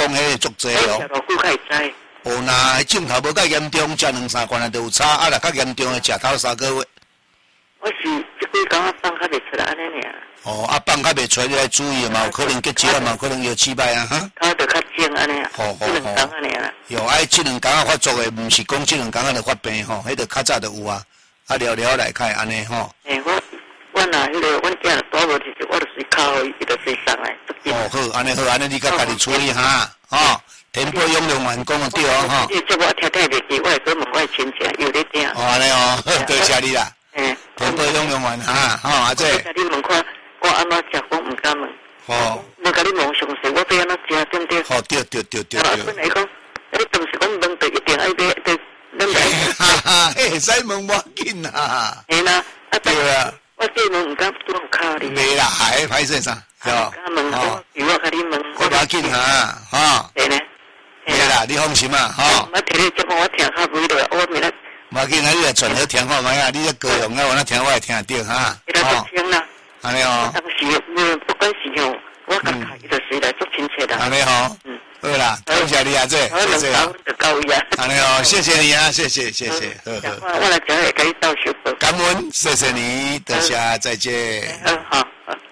迄个足济哦。 老久较会知。 哦，那镜头无介严重，食2-3罐啊就有差，啊，若较严重的食头3个月。 我是即几工啊放较袂出来安尼尔。 哦，啊放较袂出来，你要注意嘛，有可能结节啊嘛，有可能有气脉啊哈。 头就较肿安尼啊。 好。 即2工安尼啦。 有，即2工啊发作的，毋是讲即2工啊就发病吼，迄个较早就有啊，啊聊聊来开安尼吼。 我若迄个，阮囝大无就是我就随靠伊，伊就随上来。 哦，好，安尼你甲家己处理哈，吼。填补用量完工就对哦，吼。 即我听袂记，我会去问我亲戚有咧听。 哦，安尼哦，多谢你啦。填补用量完哈，吼，啊这。 我甲你问看，我安怎食，我毋敢问。 哦。 我甲你问详细，我要安怎食，对毋对？ 哦，对。 本来讲，你当时讲问，就一定爱买，对，咱来。 哈，会使问无要紧啦。 嘿啦， 对啊。 我对问毋敢拄有卡哩。 袂啦，还歹势啥？ 对吧？我甲你问。 我要紧哈，吼。 对呢。 对啦，你放心嘛，吼。 我听你节目，我听较袂落，我明仔。 无要紧啊，你来转好听看卖啊，你这高雄啊，我那听我会听得到哈。 哦。听啦。 安尼哦。 当时不管是用我甲他伊就是来做亲切的。 安尼吼。好啦，多谢你啊，这。 谢谢啊。 安尼哦，谢谢你啊，谢谢。 我来讲会给你倒小报。 感恩，谢谢你，多谢，再见。 好。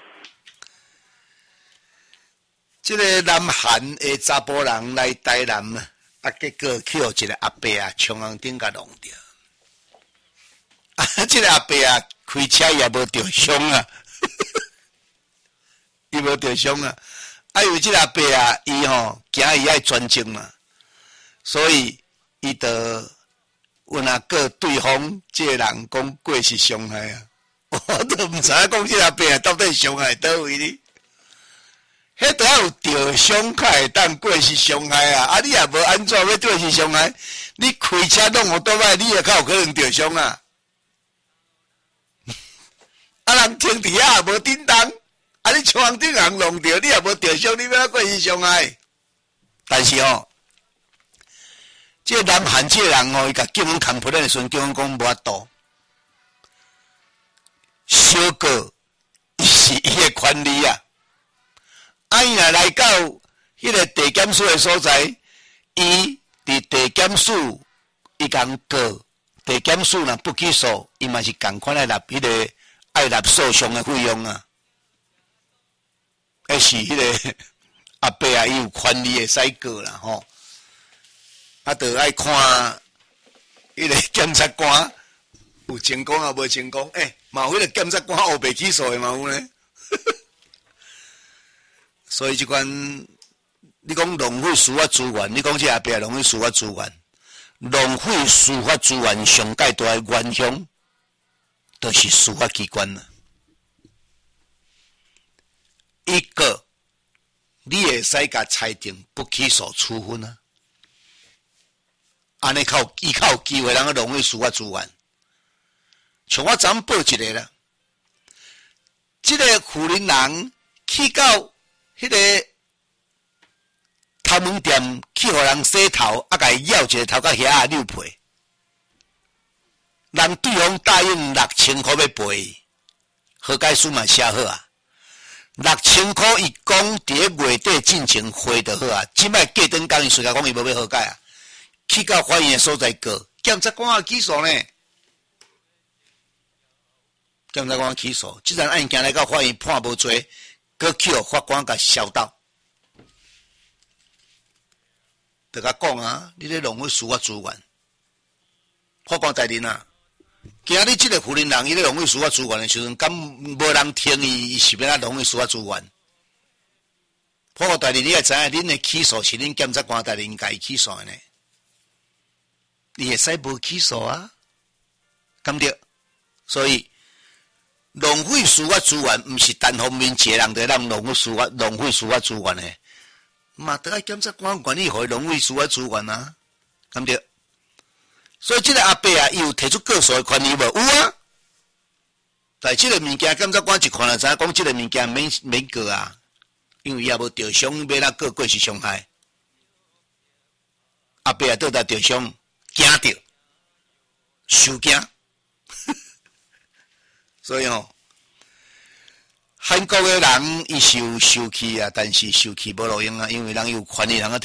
这个南韩的查甫人来台南啊，结果去互一个阿伯啊，冲红顶甲弄掉。啊，这个阿伯啊，开车也无着伤啊，伊无着伤啊。啊，因为这个阿伯啊，伊行伊爱专精嘛，所以伊就有哪个对方这个人讲过是伤害啊，我都毋知影讲这个阿伯啊到底伤害倒位呢？迄都要有着伤害，当过是伤害啊！啊，你也无安怎要过是伤害？你开车弄有倒歹，你也较有可能着伤啊！啊，人停伫遐也无叮当，啊，你冲红顶人弄着，你也无着伤，你要哪过是伤害？但是这南韩这人伊甲叫阮扛破烂的时阵，叫阮讲无法度，小过是伊的权利啊！啊，伊若来到迄个地检署的所在，伊伫地检署伊共告，地检署若不起诉，伊嘛是共款来纳迄个爱纳诉讼的费用啊。迄是迄个阿伯啊，伊有权利会使告啦吼。啊，着爱看迄个检察官有成功啊，无成功？嘛有迄个检察官后袂起诉的嘛有呢。所以即款，你讲浪费司法资源，你讲这阿伯浪费司法资源，浪费司法资源上界大的原凶，就是司法机关啦。一个，你会使甲裁定不起诉处分啊，安尼伊较有机会人去浪费司法资源。像我昨报一个啦，这个富人人去到迄个头毛店去互人洗头，啊，甲伊咬一个头壳遐扭皮，人对方答应6000块要赔，和解书嘛写好啊，6000块伊讲伫个月底进前汇就好啊，即摆过顿工伊随甲讲伊无要和解啊，去到法院的所在告，检察官也起诉呢，检察官起诉，即阵案件来到法院判无罪。搁去互法官甲消导，就甲讲啊，你咧浪费司法资源。法官大人啊，今日即个富人人伊咧浪费司法资源的时阵，敢无人听伊是要浪费司法资源？法官大人，你也知影，恁的起诉是恁检察官大人家己起诉的呢，你会使无起诉啊？敢对？所以。浪费司法资源，毋是单方面一个人在浪费司法资源的，嘛得爱检察官管理互伊浪费司法资源啊，对不对？所以这个阿伯啊，伊有提出告诉的权利无？有啊，但这个物件检察官一看就知影，讲这个物件免告啊，因为也无着伤，要哪告过失伤害。阿伯啊，倒来着伤，惊着，受惊。所以韩国的人伊是有受气啊，但是受气无路用啊，因为人有权利，人